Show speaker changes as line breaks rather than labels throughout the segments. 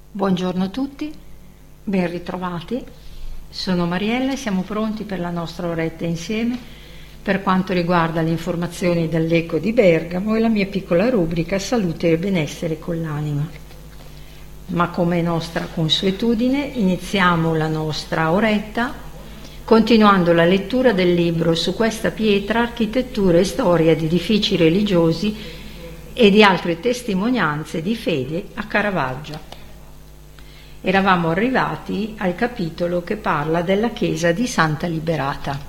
Buongiorno a tutti, ben ritrovati. Sono Mariella e siamo pronti per la nostra oretta insieme per quanto riguarda le informazioni dall'Eco di Bergamo e la mia piccola rubrica Salute e benessere con l'anima. Ma come nostra consuetudine iniziamo la nostra oretta continuando la lettura del libro Su questa pietra, architettura e storia di edifici religiosi e di altre testimonianze di fede a Caravaggio. Eravamo arrivati al capitolo che parla della chiesa di Santa Liberata.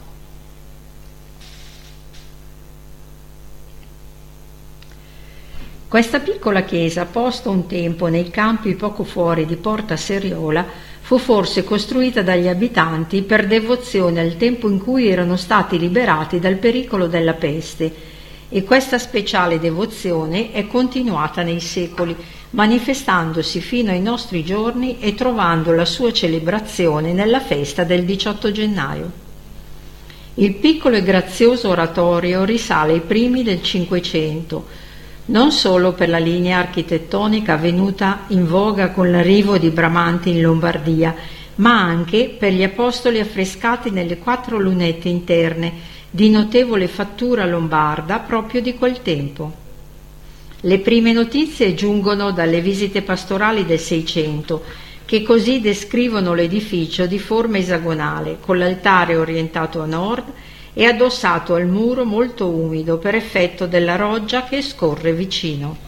Questa piccola chiesa, posta un tempo nei campi poco fuori di Porta Seriola, fu forse costruita dagli abitanti per devozione al tempo in cui erano stati liberati dal pericolo della peste, e questa speciale devozione è continuata nei secoli, manifestandosi fino ai nostri giorni e trovando la sua celebrazione nella festa del 18 gennaio. Il piccolo e grazioso oratorio risale ai primi del Cinquecento, non solo per la linea architettonica venuta in voga con l'arrivo di Bramante in Lombardia, ma anche per gli apostoli affrescati nelle 4 lunette interne di notevole fattura lombarda proprio di quel tempo. Le prime notizie giungono dalle visite pastorali del Seicento, che così descrivono l'edificio di forma esagonale, con l'altare orientato a nord e addossato al muro molto umido per effetto della roggia che scorre vicino.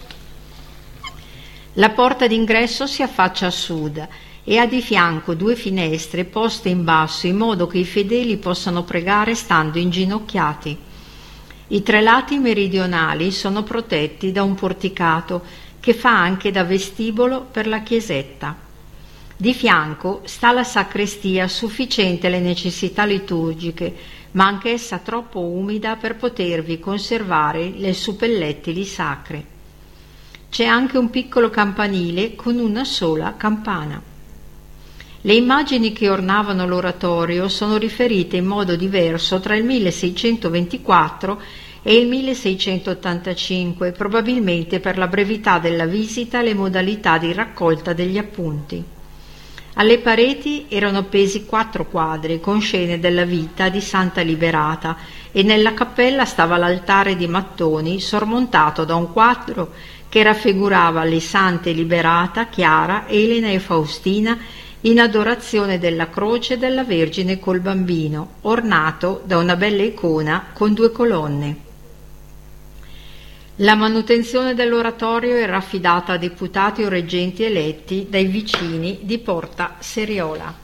La porta d'ingresso si affaccia a sud e ha di fianco 2 finestre poste in basso in modo che i fedeli possano pregare stando inginocchiati. I 3 lati meridionali sono protetti da un porticato che fa anche da vestibolo per la chiesetta. Di fianco sta la sacrestia sufficiente alle necessità liturgiche, ma anch'essa troppo umida per potervi conservare le suppellettili sacre. C'è anche un piccolo campanile con una sola campana. Le immagini che ornavano l'oratorio sono riferite in modo diverso tra il 1624 e il 1685, probabilmente per la brevità della visita e le modalità di raccolta degli appunti. Alle pareti erano appesi 4 quadri con scene della vita di Santa Liberata e nella cappella stava l'altare di mattoni sormontato da un quadro che raffigurava le sante Liberata, Chiara, Elena e Faustina in adorazione della croce della Vergine col bambino, ornato da una bella icona con 2 colonne. La manutenzione dell'oratorio era affidata a deputati o reggenti eletti dai vicini di Porta Seriola.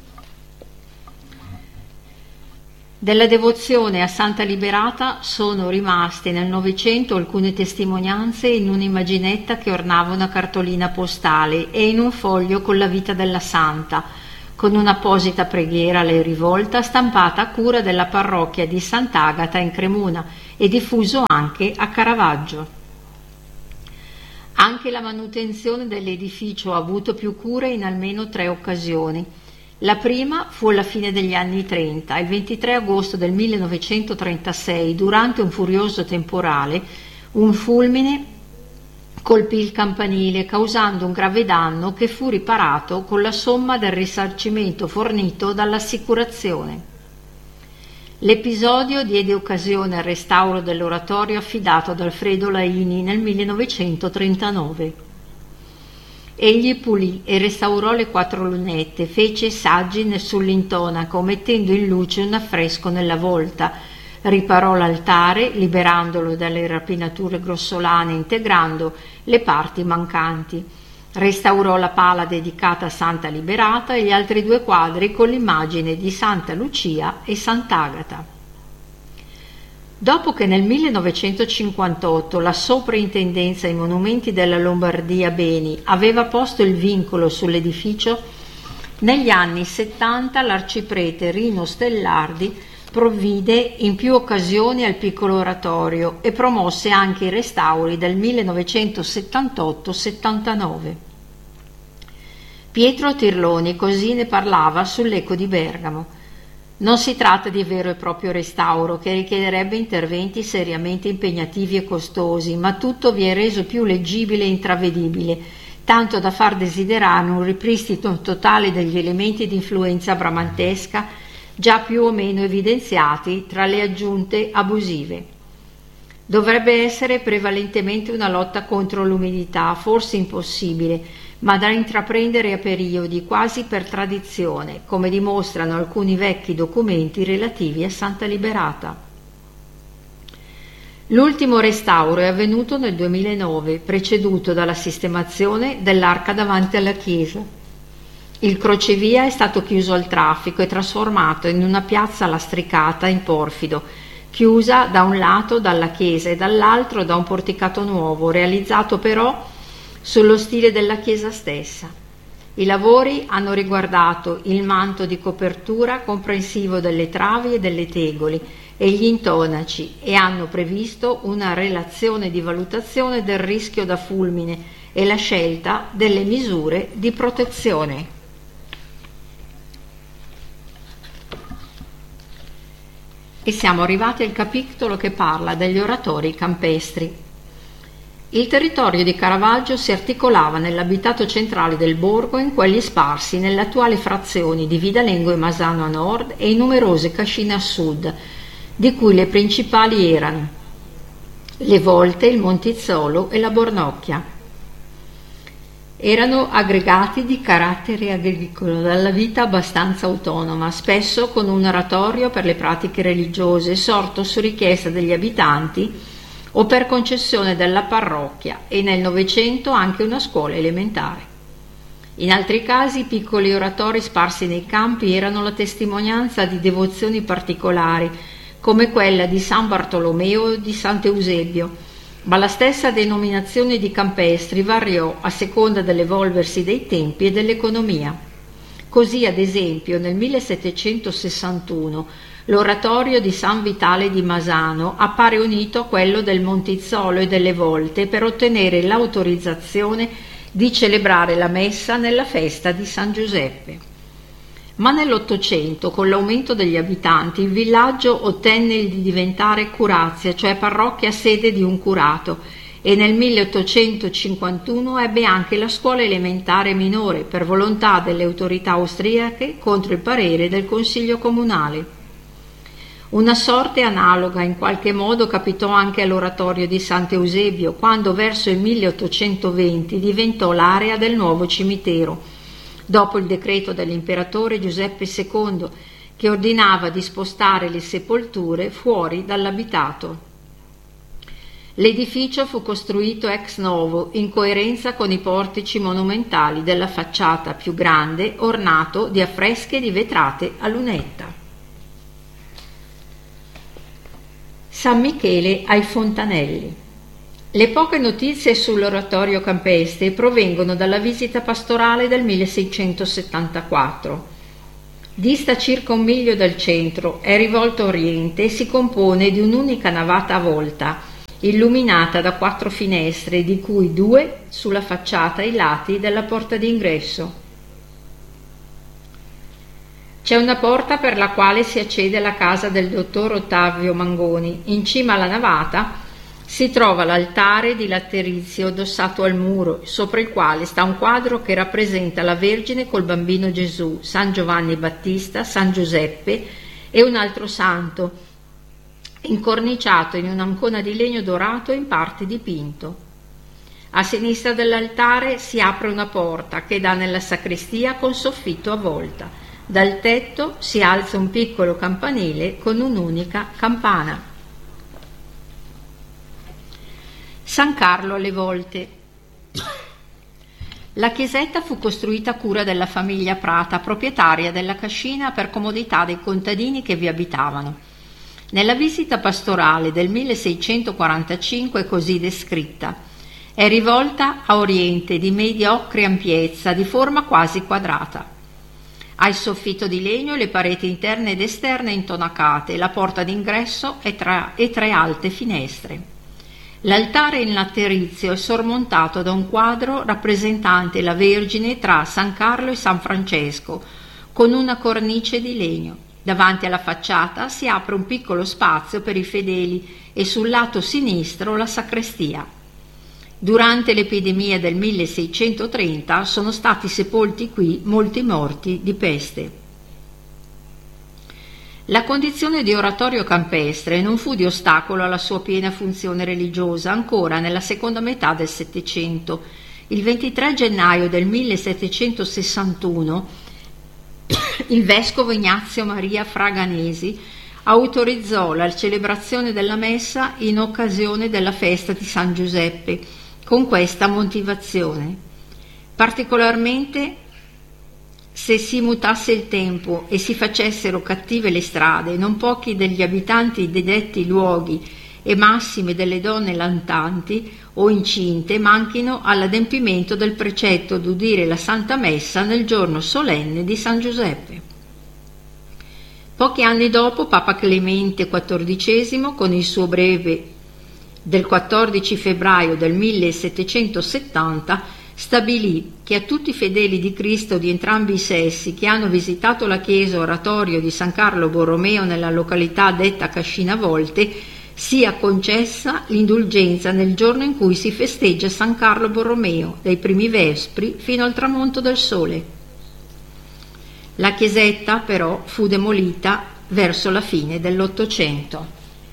Della devozione a Santa Liberata sono rimaste nel Novecento alcune testimonianze in un'immaginetta che ornava una cartolina postale e in un foglio con la vita della santa, con un'apposita preghiera a lei rivolta stampata a cura della parrocchia di Sant'Agata in Cremona e diffuso anche a Caravaggio. Anche la manutenzione dell'edificio ha avuto più cure in almeno 3 occasioni. La prima fu alla fine degli anni 30, il 23 agosto del 1936, durante un furioso temporale, un fulmine colpì il campanile causando un grave danno che fu riparato con la somma del risarcimento fornito dall'assicurazione. L'episodio diede occasione al restauro dell'oratorio affidato ad Alfredo Laini nel 1939. Egli pulì e restaurò le 4 lunette, fece saggi sull'intonaco, mettendo in luce un affresco nella volta, riparò l'altare, liberandolo dalle rapinature grossolane, integrando le parti mancanti. Restaurò la pala dedicata a Santa Liberata e gli altri 2 quadri con l'immagine di Santa Lucia e Sant'Agata. Dopo che nel 1958 la Soprintendenza ai Monumenti della Lombardia Beni aveva posto il vincolo sull'edificio, negli anni 70 l'arciprete Rino Stellardi provvide in più occasioni al piccolo oratorio e promosse anche i restauri del 1978-79. Pietro Tirloni così ne parlava sull'Eco di Bergamo. Non si tratta di vero e proprio restauro che richiederebbe interventi seriamente impegnativi e costosi, ma tutto vi è reso più leggibile e intravedibile, tanto da far desiderare un ripristino totale degli elementi di influenza bramantesca già più o meno evidenziati tra le aggiunte abusive. Dovrebbe essere prevalentemente una lotta contro l'umidità, forse impossibile, ma da intraprendere a periodi, quasi per tradizione, come dimostrano alcuni vecchi documenti relativi a Santa Liberata. L'ultimo restauro è avvenuto nel 2009, preceduto dalla sistemazione dell'arca davanti alla chiesa. Il crocevia è stato chiuso al traffico e trasformato in una piazza lastricata in porfido, chiusa da un lato dalla chiesa e dall'altro da un porticato nuovo, realizzato però sullo stile della chiesa stessa. I lavori hanno riguardato il manto di copertura comprensivo delle travi e delle tegole e gli intonaci e hanno previsto una relazione di valutazione del rischio da fulmine e la scelta delle misure di protezione. E siamo arrivati al capitolo che parla degli oratori campestri. Il territorio di Caravaggio si articolava nell'abitato centrale del borgo e in quelli sparsi nelle attuali frazioni di Vidalengo e Masano a nord e in numerose cascine a sud, di cui le principali erano le Volte, il Montizzolo e la Bornocchia. Erano aggregati di carattere agricolo, dalla vita abbastanza autonoma, spesso con un oratorio per le pratiche religiose, sorto su richiesta degli abitanti o per concessione della parrocchia, e nel Novecento anche una scuola elementare. In altri casi, piccoli oratori sparsi nei campi erano la testimonianza di devozioni particolari, come quella di San Bartolomeo o di Sant'Eusebio, ma la stessa denominazione di campestri variò a seconda dell'evolversi dei tempi e dell'economia. Così, ad esempio, nel 1761 l'oratorio di San Vitale di Masano appare unito a quello del Montizzolo e delle Volte per ottenere l'autorizzazione di celebrare la messa nella festa di San Giuseppe. Ma nell'Ottocento, con l'aumento degli abitanti, il villaggio ottenne di diventare curazia, cioè parrocchia sede di un curato, e nel 1851 ebbe anche la scuola elementare minore per volontà delle autorità austriache contro il parere del Consiglio comunale. Una sorte analoga in qualche modo capitò anche all'oratorio di Sant'Eusebio, quando verso il 1820 diventò l'area del nuovo cimitero, dopo il decreto dell'imperatore Giuseppe II, che ordinava di spostare le sepolture fuori dall'abitato. L'edificio fu costruito ex novo, in coerenza con i portici monumentali della facciata più grande, ornato di affresche di vetrate a lunetta. San Michele ai Fontanelli. Le poche notizie sull'oratorio campestre provengono dalla visita pastorale del 1674. Dista circa 1 miglio dal centro, è rivolto a oriente e si compone di un'unica navata a volta, illuminata da 4 finestre, di cui 2 sulla facciata ai lati della porta d'ingresso. C'è una porta per la quale si accede alla casa del dottor Ottavio Mangoni. In cima alla navata si trova l'altare di laterizio addossato al muro, sopra il quale sta un quadro che rappresenta la Vergine col Bambino Gesù, San Giovanni Battista, San Giuseppe e un altro santo, incorniciato in un'ancona di legno dorato e in parte dipinto. A sinistra dell'altare si apre una porta che dà nella sacrestia con soffitto a volta. Dal tetto si alza un piccolo campanile con un'unica campana. San Carlo alle Volte. La chiesetta fu costruita a cura della famiglia Prata, proprietaria della cascina, per comodità dei contadini che vi abitavano. Nella visita pastorale del 1645 è così descritta: è rivolta a oriente, di mediocre ampiezza, di forma quasi quadrata. Ha il soffitto di legno e le pareti interne ed esterne intonacate, la porta d'ingresso e 3 alte finestre. L'altare in laterizio è sormontato da un quadro rappresentante la Vergine tra San Carlo e San Francesco, con una cornice di legno. Davanti alla facciata si apre un piccolo spazio per i fedeli e sul lato sinistro la sacrestia. Durante l'epidemia del 1630 sono stati sepolti qui molti morti di peste. La condizione di oratorio campestre non fu di ostacolo alla sua piena funzione religiosa ancora nella seconda metà del Settecento. Il 23 gennaio del 1761 il vescovo Ignazio Maria Fraganesi autorizzò la celebrazione della messa in occasione della festa di San Giuseppe, con questa motivazione: particolarmente se si mutasse il tempo e si facessero cattive le strade, non pochi degli abitanti dei detti luoghi e massime delle donne lantanti o incinte manchino all'adempimento del precetto d'udire la Santa Messa nel giorno solenne di San Giuseppe. Pochi anni dopo, Papa Clemente XIV, con il suo breve del 14 febbraio del 1770, stabilì che a tutti i fedeli di Cristo di entrambi i sessi che hanno visitato la chiesa oratorio di San Carlo Borromeo nella località detta Cascina Volte sia concessa l'indulgenza nel giorno in cui si festeggia San Carlo Borromeo, dai primi vespri fino al tramonto del sole. La chiesetta però fu demolita verso la fine dell'Ottocento.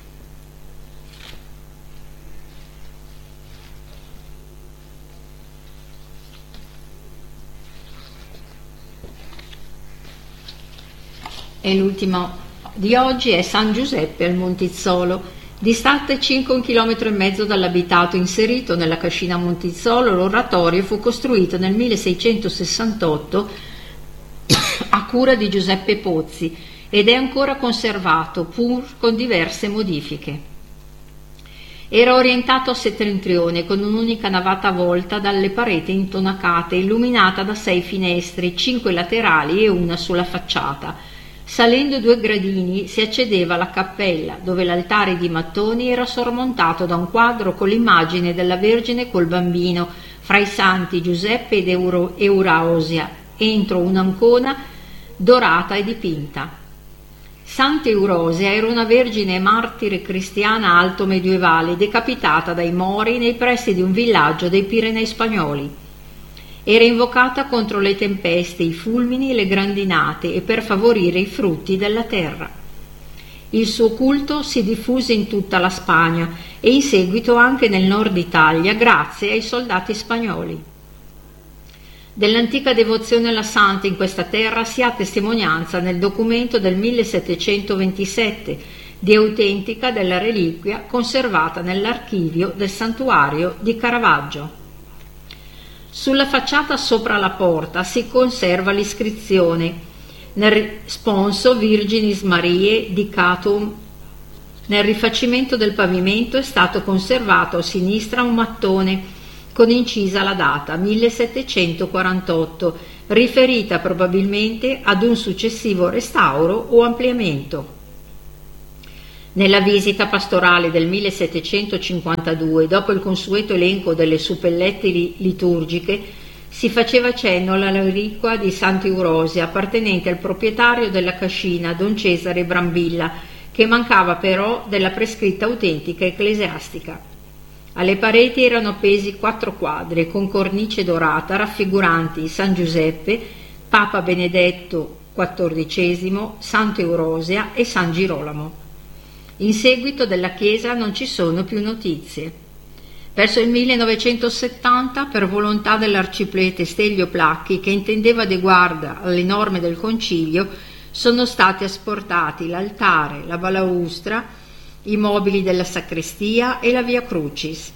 E l'ultimo di oggi è San Giuseppe al Montizzolo, distante circa 1,5 km dall'abitato. Inserito nella cascina Montizzolo, l'oratorio fu costruito nel 1668 a cura di Giuseppe Pozzi ed è ancora conservato, pur con diverse modifiche. Era orientato a settentrione con un'unica navata volta dalle pareti intonacate, illuminata da 6 finestre, 5 laterali e una sulla facciata. Salendo 2 gradini si accedeva alla cappella, dove l'altare di mattoni era sormontato da un quadro con l'immagine della Vergine col bambino fra i santi Giuseppe ed Eurausia, entro un'ancona dorata e dipinta. Santa Eurosia era una vergine martire cristiana alto medioevale, decapitata dai Mori nei pressi di un villaggio dei Pirenei spagnoli. Era invocata contro le tempeste, i fulmini e le grandinate e per favorire i frutti della terra. Il suo culto si diffuse in tutta la Spagna e in seguito anche nel nord Italia grazie ai soldati spagnoli. Dell'antica devozione alla santa in questa terra si ha testimonianza nel documento del 1727 di autentica della reliquia conservata nell'archivio del santuario di Caravaggio. Sulla facciata sopra la porta si conserva l'iscrizione nel sponso Virginis Mariae Dicatum. Nel rifacimento del pavimento è stato conservato a sinistra un mattone con incisa la data 1748, riferita probabilmente ad un successivo restauro o ampliamento. Nella visita pastorale del 1752, dopo il consueto elenco delle suppellette liturgiche, si faceva cenno alla reliquia di Santa Eurosia, appartenente al proprietario della cascina, don Cesare Brambilla, che mancava però della prescritta autentica ecclesiastica. Alle pareti erano appesi 4 quadri con cornice dorata raffiguranti San Giuseppe, Papa Benedetto XIV, Santa Eurosia e San Girolamo. In seguito della chiesa non ci sono più notizie. Verso il 1970, per volontà dell'arciprete Stelio Placchi, che intendeva adeguarla alle norme del concilio, sono stati asportati l'altare, la balaustra, i mobili della sacrestia e la Via Crucis.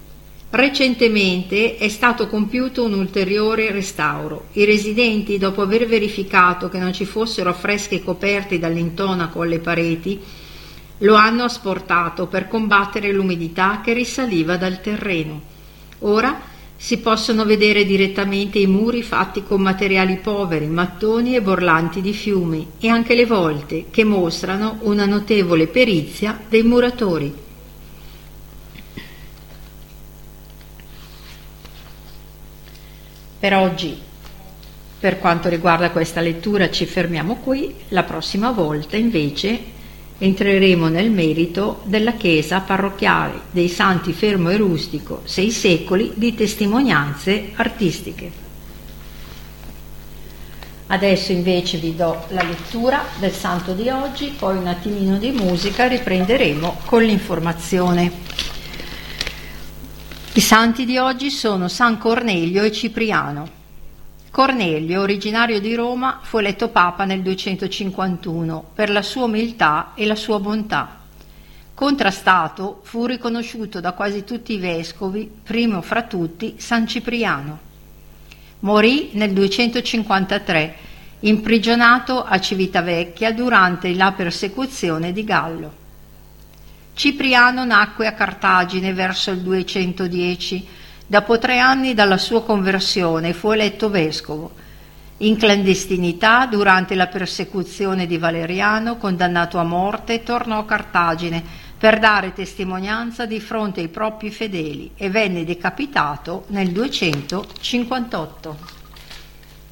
Recentemente è stato compiuto un ulteriore restauro. I residenti, dopo aver verificato che non ci fossero affreschi coperti dall'intonaco alle pareti, lo hanno asportato per combattere l'umidità che risaliva dal terreno. Ora si possono vedere direttamente i muri fatti con materiali poveri, mattoni e borlanti di fiumi, e anche le volte, che mostrano una notevole perizia dei muratori. Per oggi, per quanto riguarda questa lettura, ci fermiamo qui. La prossima volta, invece, Entreremo nel merito della chiesa parrocchiale dei Santi Fermo e Rustico, 6 secoli di testimonianze artistiche. Adesso invece vi do la lettura del santo di oggi, poi un attimino di musica e riprenderemo con l'informazione. I santi di oggi sono San Cornelio e Cipriano. Cornelio, originario di Roma, fu eletto papa nel 251 per la sua umiltà e la sua bontà. Contrastato, fu riconosciuto da quasi tutti i vescovi, primo fra tutti San Cipriano. Morì nel 253, imprigionato a Civitavecchia durante la persecuzione di Gallo. Cipriano nacque a Cartagine verso il 210, dopo 3 anni dalla sua conversione fu eletto vescovo. In clandestinità, durante la persecuzione di Valeriano, condannato a morte, tornò a Cartagine per dare testimonianza di fronte ai propri fedeli e venne decapitato nel 258.